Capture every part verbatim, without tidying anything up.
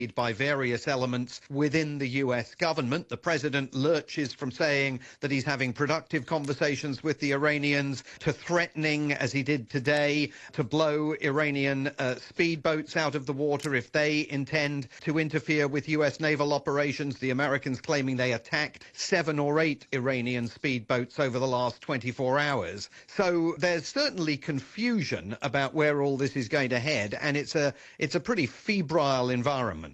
by various elements within the U S government. The president lurches from saying that he's having productive conversations with the Iranians to threatening, as he did today, to blow Iranian uh, speedboats out of the water if they intend to interfere with U S naval operations. The Americans claiming they attacked seven or eight Iranian speedboats over the last twenty-four hours. So there's certainly confusion about where all this is going to head, and it's a it's a pretty febrile environment.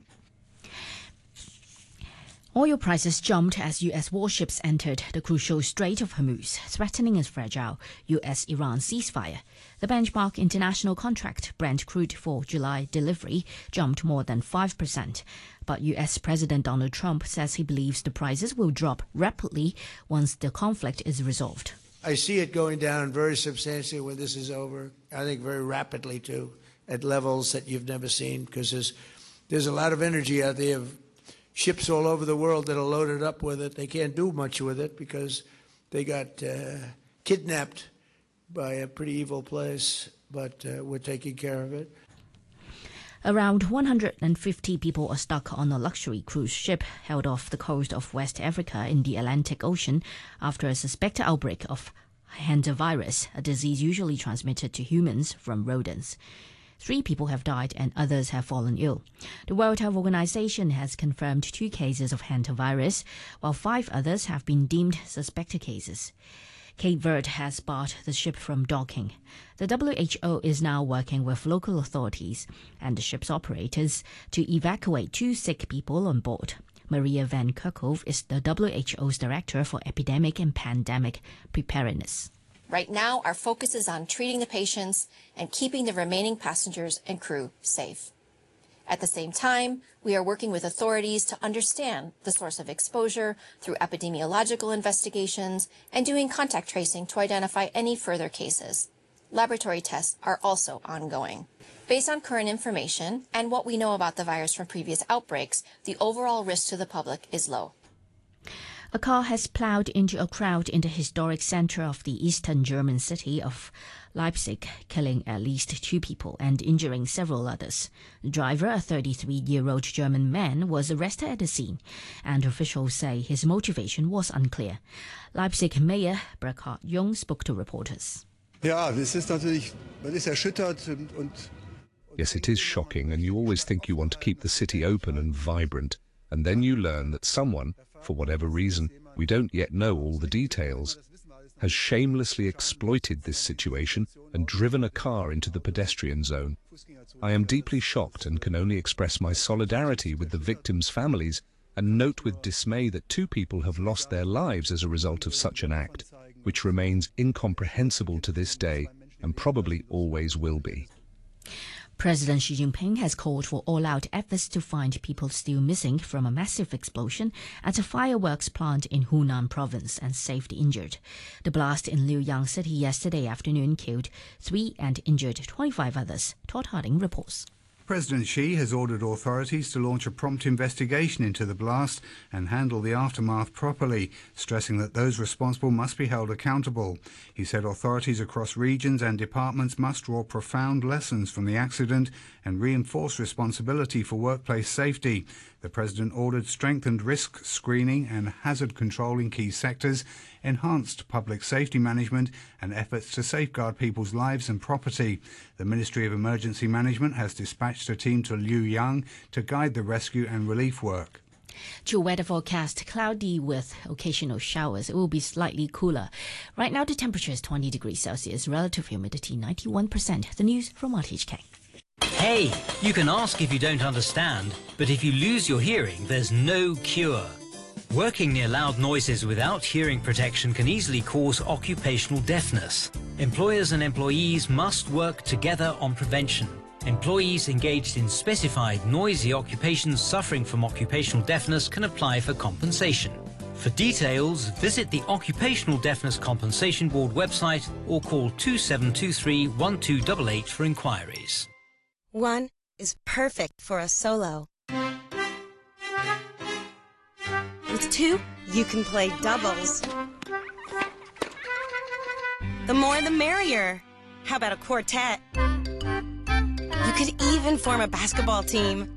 Oil prices jumped as U S warships entered the crucial Strait of Hormuz, threatening a fragile U S Iran ceasefire. The benchmark international contract Brent crude for July delivery jumped more than five percent. But U S President Donald Trump says he believes the prices will drop rapidly once the conflict is resolved. I see it going down very substantially when this is over. I think very rapidly, too, at levels that you've never seen, because there's, there's a lot of energy out there of ships all over the world that are loaded up with it. They can't do much with it because they got uh, kidnapped by a pretty evil place, but uh, we're taking care of it. Around one hundred fifty people are stuck on a luxury cruise ship held off the coast of West Africa in the Atlantic Ocean after a suspected outbreak of hantavirus, a disease usually transmitted to humans from rodents. Three people have died and others have fallen ill. The World Health Organization has confirmed two cases of hantavirus, while five others have been deemed suspected cases. Cape Verde has barred the ship from docking. The W H O is now working with local authorities and the ship's operators to evacuate two sick people on board. Maria Van Kerkhove is the W H O's Director for Epidemic and Pandemic Preparedness. Right now, our focus is on treating the patients and keeping the remaining passengers and crew safe. At the same time, we are working with authorities to understand the source of exposure through epidemiological investigations and doing contact tracing to identify any further cases. Laboratory tests are also ongoing. Based on current information and what we know about the virus from previous outbreaks, the overall risk to the public is low. A car has plowed into a crowd in the historic center of the eastern German city of Leipzig, killing at least two people and injuring several others. The driver, a thirty-three-year-old German man, was arrested at the scene, and officials say his motivation was unclear. Leipzig Mayor Burkhard Jung spoke to reporters. Ja, es ist natürlich, man ist erschüttert und Yes, it is shocking, and you always think you want to keep the city open and vibrant, and then you learn that someone, for whatever reason, we don't yet know all the details, has shamelessly exploited this situation and driven a car into the pedestrian zone. I am deeply shocked and can only express my solidarity with the victims' families and note with dismay that two people have lost their lives as a result of such an act, which remains incomprehensible to this day and probably always will be. President Xi Jinping has called for all-out efforts to find people still missing from a massive explosion at a fireworks plant in Hunan province and save the injured. The blast in Liuyang city yesterday afternoon killed three and injured twenty-five others, Todd Harding reports. President Xi has ordered authorities to launch a prompt investigation into the blast and handle the aftermath properly, stressing that those responsible must be held accountable. He said authorities across regions and departments must draw profound lessons from the accident and reinforce responsibility for workplace safety. The president ordered strengthened risk screening and hazard control in key sectors, enhanced public safety management and efforts to safeguard people's lives and property. The Ministry of Emergency Management has dispatched a team to Liuyang to guide the rescue and relief work. To weather forecast, cloudy with occasional showers. It will be slightly cooler. Right now the temperature is twenty degrees Celsius, relative humidity ninety-one percent. The news from R T H K. Hey, you can ask if you don't understand, but if you lose your hearing, there's no cure. Working near loud noises without hearing protection can easily cause occupational deafness. Employers and employees must work together on prevention. Employees engaged in specified noisy occupations suffering from occupational deafness can apply for compensation. For details, visit the Occupational Deafness Compensation Board website or call two seven two three, one two eight eight for inquiries. One is perfect for a solo. With two, you can play doubles. The more the merrier. How about a quartet? You could even form a basketball team.